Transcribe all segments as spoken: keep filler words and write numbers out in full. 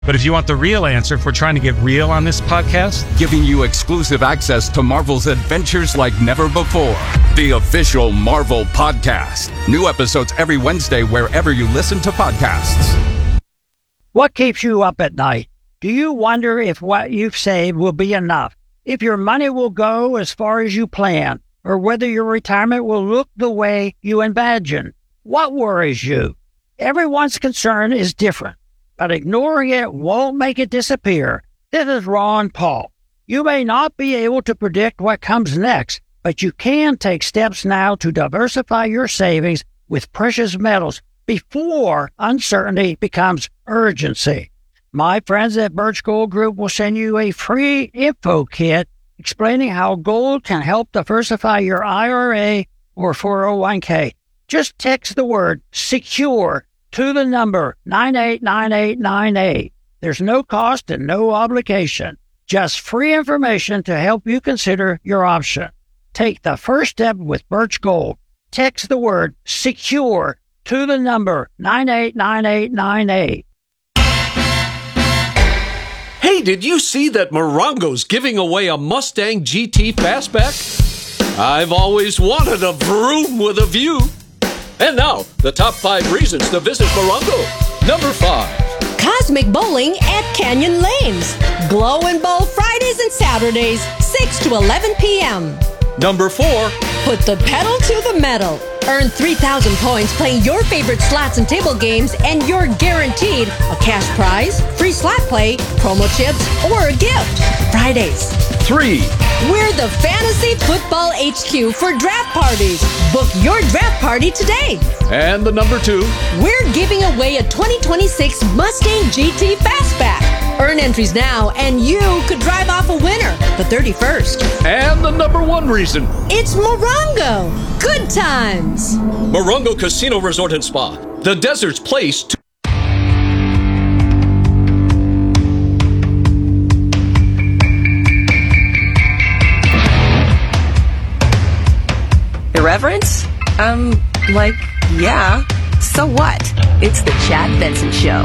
But if you want the real answer, if we're trying to get real on this podcast, giving you exclusive access to Marvel's adventures like never before. The official Marvel Podcast. New episodes every Wednesday wherever you listen to podcasts. What keeps you up at night? Do you wonder if what you've saved will be enough? If your money will go as far as you plan? Or whether your retirement will look the way you imagine? What worries you? Everyone's concern is different, but ignoring it won't make it disappear. This is Ron Paul. You may not be able to predict what comes next, but you can take steps now to diversify your savings with precious metals before uncertainty becomes urgency. My friends at Birch Gold Group will send you a free info kit explaining how gold can help diversify your I R A or four oh one k. Just text the word SECURE to the number nine eight nine eight nine eight. There's no cost and no obligation. Just free information to help you consider your option. Take the first step with Birch Gold. Text the word SECURE to the number nine eight nine eight nine eight. Hey, did you see that Morongo's giving away a Mustang G T Fastback? I've always wanted a vroom with a view. And now, the top five reasons to visit Morongo. Number five. Cosmic Bowling at Canyon Lanes. Glow and Bowl Fridays and Saturdays, six to eleven p.m. Number four. Put the pedal to the metal. Earn three thousand points playing your favorite slots and table games, and you're guaranteed a cash prize, free slot play, promo chips, or a gift. Fridays. Three. We're the Fantasy Football H Q for draft parties. Book your draft party today. And the number two. We're giving away a twenty twenty-six Mustang G T Fastback. Earn entries now, and you could drive off a winner the thirty-first. And the number one reason. It's Morongo. Good times. Morongo Casino Resort and Spa. The desert's place to... Irreverence? Um, like, yeah. So what? It's the Chad Benson Show.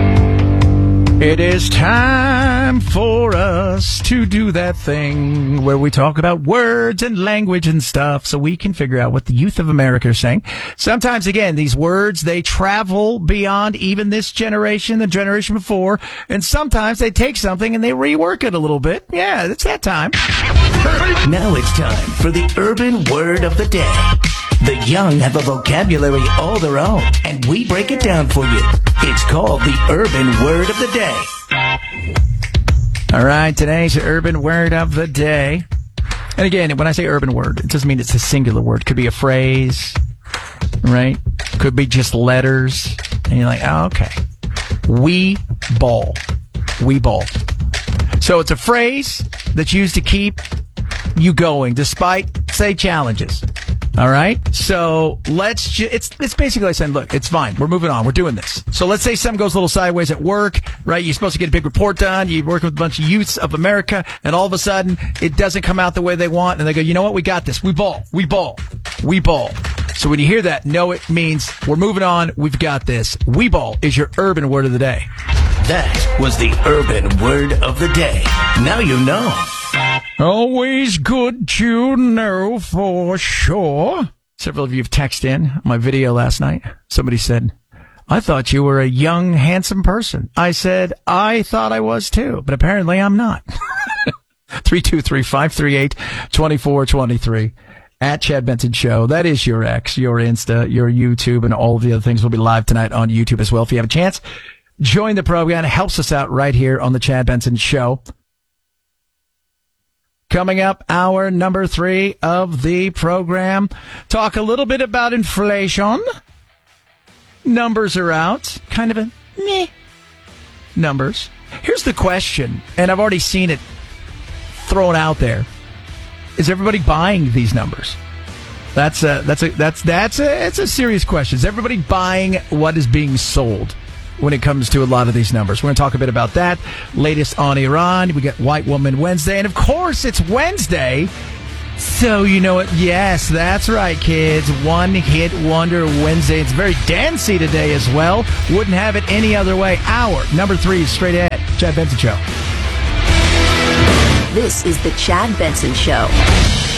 It is time for us to do that thing where we talk about words and language and stuff so we can figure out what the youth of America are saying. Sometimes, again, these words, they travel beyond even this generation, the generation before, and sometimes they take something and they rework it a little bit. Yeah, it's that time. Now it's time for the urban word of the day. The young have a vocabulary all their own, and we break it down for you. It's called the urban word of the day. All right, today's urban word of the day. And again, when I say urban word, it doesn't mean it's a singular word. It could be a phrase, right? Could be just letters. And you're like, oh, okay. We ball. We ball. So it's a phrase that's used to keep you going despite, say, challenges. All right. So let's ju- it's it's basically like saying, look, it's fine. We're moving on. We're doing this. So let's say something goes a little sideways at work, right? You're supposed to get a big report done. You're working with a bunch of youths of America, and all of a sudden it doesn't come out the way they want. And they go, you know what? We got this. We ball. We ball. We ball. So when you hear that, know it means we're moving on. We've got this. We ball is your urban word of the day. That was the urban word of the day. Now you know. Always good to know for sure. Several of you have texted in my video last night. Somebody said, I thought you were a young, handsome person. I said, I thought I was too, but apparently I'm not. three two three, five three eight, two four two three. At Chad Benson Show. That is your X, your Insta, your YouTube, and all of the other things will be live tonight on YouTube as well. If you have a chance, join the program. It helps us out right here on the Chad Benson Show. Coming up, hour number three of the program. Talk a little bit about inflation. Numbers are out. Kind of a meh numbers. Here's the question, and I've already seen it thrown out there. Is everybody buying these numbers? That's a, that's a, that's, that's a, it's a serious question. Is everybody buying what is being sold when it comes to a lot of these numbers? We're going to talk a bit about that. Latest on Iran. We got White Woman Wednesday. And of course, it's Wednesday. So you know what? Yes, that's right, kids. One Hit Wonder Wednesday. It's very dancey today as well. Wouldn't have it any other way. Hour number three is straight ahead. Chad Benson Show. This is the Chad Benson Show.